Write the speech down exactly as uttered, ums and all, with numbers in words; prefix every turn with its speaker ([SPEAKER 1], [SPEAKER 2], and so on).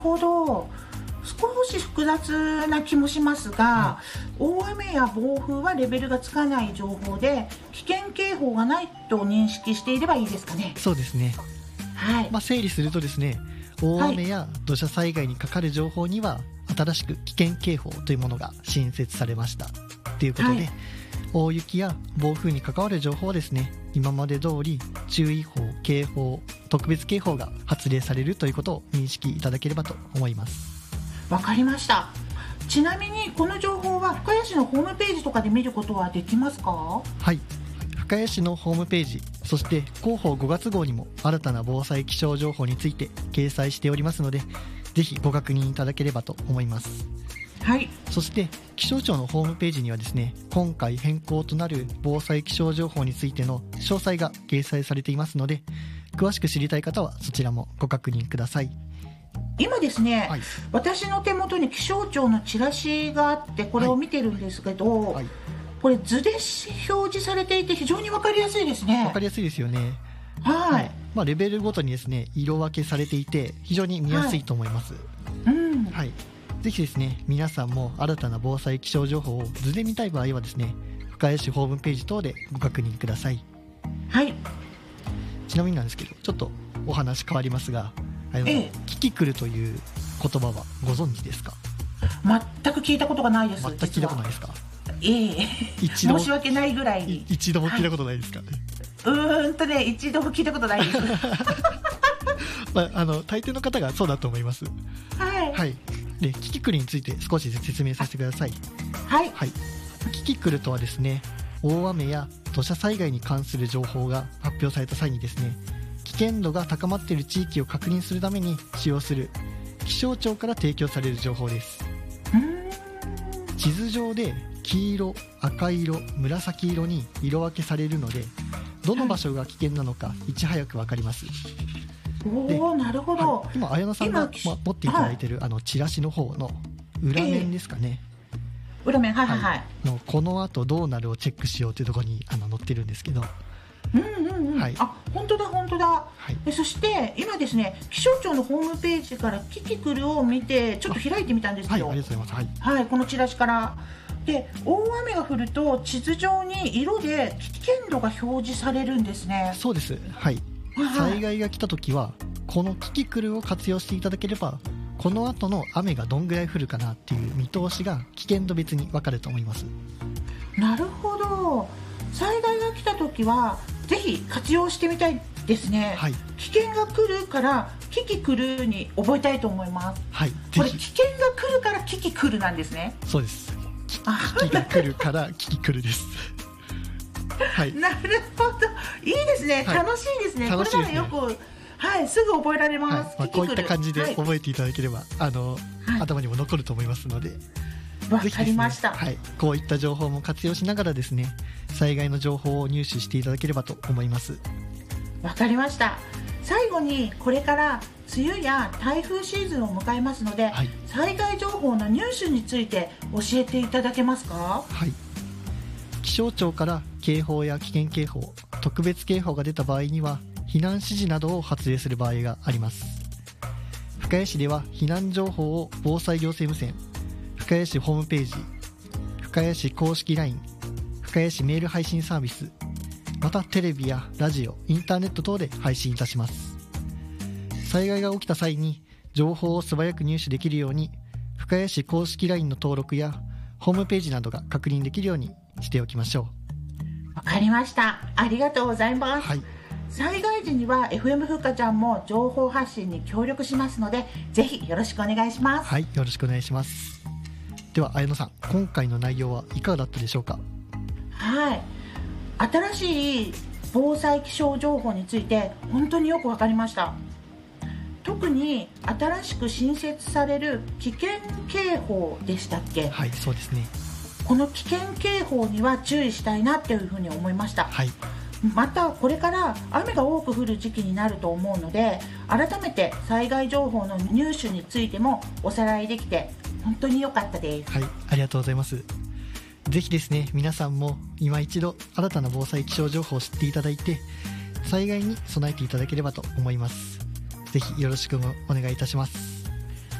[SPEAKER 1] ほど。少し複雑な気もしますが、うん、大雨や暴風はレベルがつかない情報で危険警報がないと認識していればいいですかね。
[SPEAKER 2] そうですね、
[SPEAKER 1] はい。
[SPEAKER 2] まあ、整理するとですね、大雨や土砂災害にかかる情報には新しく危険警報というものが新設されましたということで、はい、大雪や暴風に関わる情報はですね、今まで通り注意報、警報、特別警報が発令されるということを認識いただければと思います。
[SPEAKER 1] わかりました。ちなみにこの情報は深谷市のホームページとかで見ることはできますか？
[SPEAKER 2] はい、深谷市のホームページ、そして広報ごがつ号にも新たな防災気象情報について掲載しておりますので、ぜひご確認いただければと思います。
[SPEAKER 1] はい。
[SPEAKER 2] そして気象庁のホームページにはですね、今回変更となる防災気象情報についての詳細が掲載されていますので、詳しく知りたい方はそちらもご確認ください。
[SPEAKER 1] 今ですね、
[SPEAKER 2] はい、
[SPEAKER 1] 私の手元に気象庁のチラシがあってこれを見てるんですけど、はいはい、これ図で表示されていて非常に分かりやすいですね。
[SPEAKER 2] 分かりやすいですよね。
[SPEAKER 1] はい、はい、
[SPEAKER 2] まあ、レベルごとにですね色分けされていて非常に見やすいと思います。
[SPEAKER 1] はい、うん
[SPEAKER 2] はい、ぜひですね皆さんも新たな防災気象情報を図で見たい場合はですね、深谷市ホームページ等でご確認ください。
[SPEAKER 1] はい。
[SPEAKER 2] ちなみになんですけど、ちょっとお話変わりますが、あの、ええ、キキクルという言葉はご存知ですか？
[SPEAKER 1] 全く聞いたことがないです。
[SPEAKER 2] 全く聞いたことないですか？
[SPEAKER 1] ええ、一度申し訳ないぐらいに
[SPEAKER 2] 一度も聞いたことないですか？はい、
[SPEAKER 1] うーんとね一度も聞いたことないです
[SPEAKER 2] まあ、あの大抵の方がそうだと思います。
[SPEAKER 1] はい、
[SPEAKER 2] はい、でキキクルについて少し説明させてください。
[SPEAKER 1] はい、
[SPEAKER 2] はい、キキクルとはですね、大雨や土砂災害に関する情報が発表された際にですね、危険度が高まっている地域を確認するために使用する気象庁から提供される情報です。地図上で黄色、赤色、紫色に色分けされるので、どの場所が危険なのかいち早く分かります。
[SPEAKER 1] おー、なるほど。
[SPEAKER 2] はい、今綾野さんが、ま、持っていただいている、はい、あのチラシの方の裏面ですかね、
[SPEAKER 1] えー、裏面、はいはいはい、
[SPEAKER 2] のこの後どうなるをチェックしようというところにあの載ってるんですけど、
[SPEAKER 1] うんうんうん、はい、あ、本当だ本当だ、はい、そして今ですね、気象庁のホームページからキキクルを見てちょっと開いてみたんですよ。
[SPEAKER 2] はい、ありがとうございます。
[SPEAKER 1] はい、はい、このチラシからで、大雨が降ると地図上に色で危険度が表示されるんですね。
[SPEAKER 2] そうです、はい、はい、災害が来た時はこのキキクルを活用していただければ、この後の雨がどんぐらい降るかなっていう見通しが危険度別に分かると思います。
[SPEAKER 1] なるほど。災害が来た時はぜひ活用してみたいですね。はい、危険が来るからキキクルに覚えたいと思います。
[SPEAKER 2] はい、
[SPEAKER 1] これ危険が来るからキキクルなんですね。
[SPEAKER 2] そうです。キキが来るからキキクルですはい、
[SPEAKER 1] なるほど、いいですね、はい、楽しいですね。
[SPEAKER 2] 楽しいですね。
[SPEAKER 1] これならよく、はい、すぐ覚えられます。
[SPEAKER 2] はい、まあ、こういった感じで覚えていただければ、はい、あの、はい、頭にも残ると思いますので、
[SPEAKER 1] わかりました、
[SPEAKER 2] ね、はい、こういった情報も活用しながらですね、災害の情報を入手していただければと思います。
[SPEAKER 1] わかりました。最後にこれから梅雨や台風シーズンを迎えますので、はい、災害情報の入手について教えていただけますか？
[SPEAKER 2] はい、気象庁から警報や危険警報、特別警報が出た場合には避難指示などを発令する場合があります。深谷市では避難情報を防災行政無線、深谷市ホームページ、深谷市公式 ライン、深谷市メール配信サービス、またテレビやラジオ、インターネット等で配信いたします。災害が起きた際に情報を素早く入手できるように、深谷市公式 ライン の登録やホームページなどが確認できるようにしておきましょ
[SPEAKER 1] う。わかりました。ありがとうございます。はい、災害時には エフエム ふっかちゃんも情報発信に協力しますので、ぜひよろしくお願いします。
[SPEAKER 2] はい、よろしくお願いします。では綾野さん、今回の内容はいかがだったでしょうか？
[SPEAKER 1] はい、新しい防災気象情報について本当によく分かりました。特に新しく新設される危険警報でしたっけ？
[SPEAKER 2] はい、そうですね。
[SPEAKER 1] この危険警報には注意したいなっていうふうに思いました。
[SPEAKER 2] はい、
[SPEAKER 1] またこれから雨が多く降る時期になると思うので、改めて災害情報の入手についてもおさらいできて本当に良かったです。
[SPEAKER 2] はい、ありがとうございます。ぜひですね、皆さんも今一度新たな防災気象情報を知っていただいて、災害に備えていただければと思います。ぜひよろしくお願いいたします。